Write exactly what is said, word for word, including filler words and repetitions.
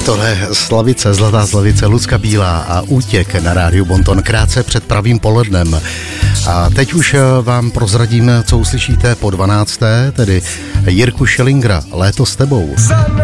Tohle je Slavice, Zlatá Slavice, Lucka Bílá a Útěk na rádiu Bonton krátce před pravým polednem. A teď už vám prozradím, co uslyšíte po dvanácté, tedy Jirku Schillingera, Léto s tebou.